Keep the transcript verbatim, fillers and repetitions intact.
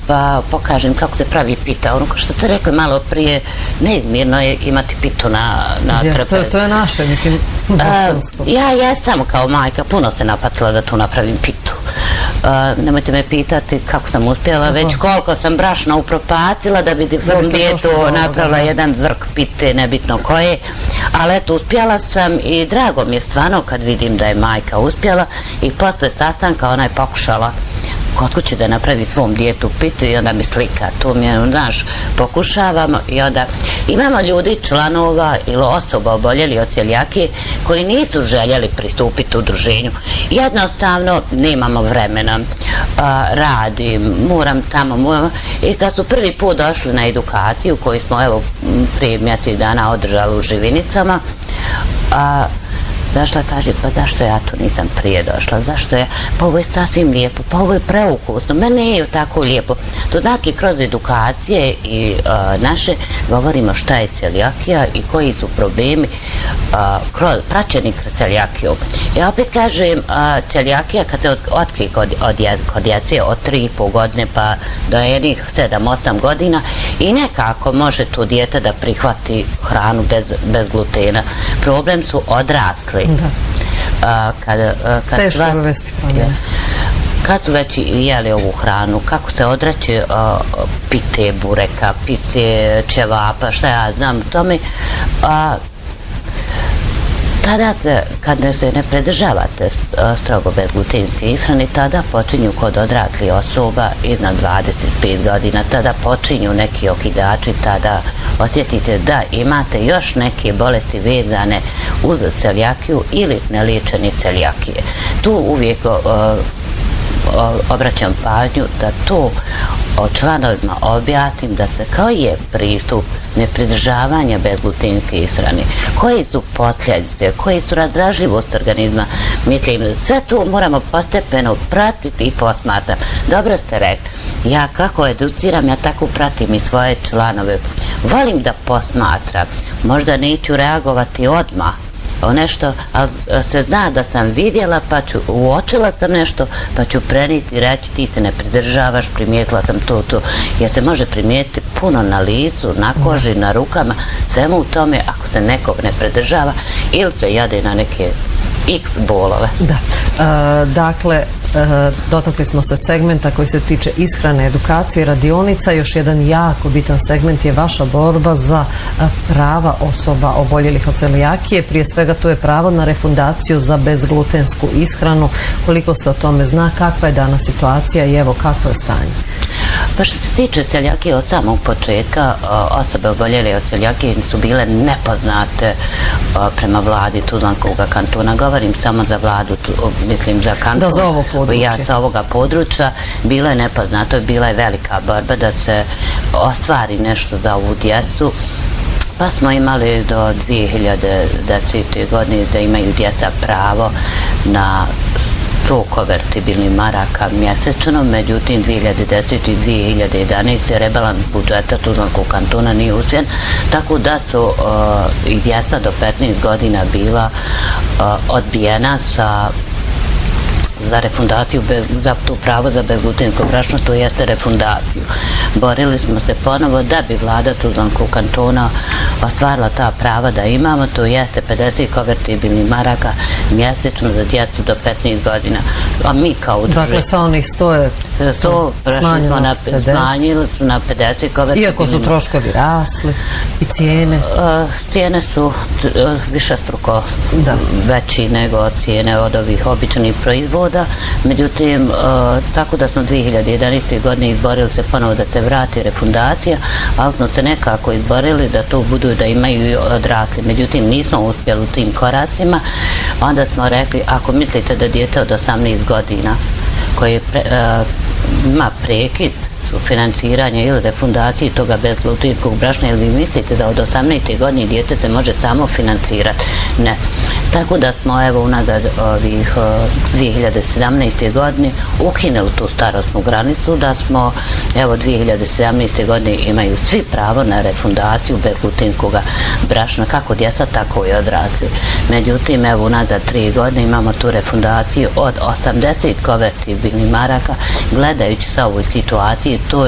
pa pokažem kako se pravi pita. Ono što ste rekli malo prije, neizmjerno je imati pitu na, na yes, trpezi. To, to je naše, mislim, bosansko. Ja jesam kao majka, puno se napatila da tu napravim pitu. Uh, nemojte me pitati kako sam uspjela, Tako. već koliko sam brašna upropatila da bi svom djetu napravila jedan zrk pite, nebitno koje. Ali eto, uspjela sam i drago mi je stvarno kad vidim da je majka uspjela i posle sastanka ona je pokušala kod kuće da napravi svom djetu pitu i onda mi slika. To mi je, znaš, pokušavamo i onda imamo ljudi, članova ili osoba oboljeli od celijakije koji nisu željeli pristupiti udruženju. Jednostavno nemamo vremena, a, radim, moram tamo, moram. I kad su prvi put došli na edukaciju koju smo evo prije mjesec dana održali u Živinicama, a, došla, kaže, pa zašto ja tu nisam prije došla, zašto ja, pa ovo je sasvim lijepo, pa ovo je preukusno, meni je tako lijepo. To znači kroz edukacije i uh, naše govorimo šta je celijakija i koji su problemi uh, kroz, praćeni kroz celijakiju. Ja opet kažem, uh, celijakija kad se od, otkrije kod, od, kod djece od tri i pol godine pa do jednih sedam osam godina i nekako može tu dijete da prihvati hranu bez, bez glutena. Problem su odrasli. Da. A, kad, a, kad Teško je uvesti promjene. Kad su već jeli ovu hranu, kako se odreći a, pite bureka, pite ćevapa, šta ja znam tome, a, tada se, kad se ne pridržavate strogo bezglutenske ishrane, tada počinju kod odraslih osoba iznad dvadeset pet godina, tada počinju neki okidači, tada osjetite da imate još neke bolesti vezane uz celijakiju ili neliječene celijakije. Tu uvijek uh, obraćam pažnju da to o članovima objasnim da se kao je pristup nepridržavanja bezglutenske ishrane, koji su posljedice, koji su razdražljivost organizma. Mislim, sve to moramo postepeno pratiti i posmatram. Dobro ste rekli, ja kako educiram, ja tako pratim i svoje članove. Volim da posmatram, možda neću reagovati odmah, o nešto, ali se zna da sam vidjela pa ću, uočila sam nešto pa ću preniti i reći ti se ne pridržavaš, primijetila sam to, to, jer se može primijetiti puno na licu, na koži, na rukama, svemu u tome ako se nekog ne pridržava ili se jade na neke x bolove. Da, e, dakle, e, dotakli smo se segmenta koji se tiče ishrane, edukacije, radionica. Još jedan jako bitan segment je vaša borba za prava osoba oboljelih od celijakije. Prije svega to je pravo na refundaciju za bezglutensku ishranu. Koliko se o tome zna, kakva je danas situacija i evo kakvo je stanje? Pa što se tiče celijakije od samog početka, osobe oboljele od celijakije su bile nepoznate prema vladi Tuzlanskog kantona. Govorim samo za vladu, mislim za kanton. Da, za ovo područje. Ja sa ovoga područja. Bila je nepoznata, bila je velika borba da se ostvari nešto za ovu djecu. Pa smo imali do dvije hiljade desete. godine da imaju djeca pravo na sto konvertibilnih maraka mjesečno, međutim dvije hiljade desete. i dvije hiljade jedanaeste. rebalans budžeta Tuzlanskog kantona nije usvojen, tako da su uh, i djeca do petnaest godina bila uh, odbijena sa za refundaciju, za to pravo za bezglutensko brašno, to jeste refundaciju. Borili smo se ponovo da bi vlada Tuzlanskog kantona ostvarila ta prava da imamo, to jeste pedeset konvertibilnih maraka mjesečno za djecu do petnaest godina. A mi kao udruženje... Dakle, sa onih sto je sto smanjilo na smanjili su na pedeset konvertibilnih. Iako su troškovi rasli i cijene? Uh, cijene su uh, višestruko da. veći nego cijene od ovih običnih proizvoda. Međutim, uh, tako da smo dvije hiljade jedanaeste. godine izborili se ponovo da se vrati refundacija, ali smo se nekako izborili da to budu da imaju odrasli. Međutim, nismo uspjeli u tim koracima. Onda smo rekli, ako mislite da dijete od osamnaest godina koje pre, uh, ima prekid financiranja ili refundacije toga bezglutenskog brašna, ili vi mislite da od osamnaeste. godine dijete se može samo financirati? Ne. Tako da smo evo unazad ovih dvije hiljade sedamnaeste. godine ukinuli tu starosnu granicu, da smo evo dvije hiljade sedamnaeste. godine imaju svi pravo na refundaciju bezglutenskog brašna, kako djeca tako i odrasli. Međutim, evo unazad tri godine imamo tu refundaciju od osamdeset konvertibilnih maraka. Gledajući sa ovoj situaciji, to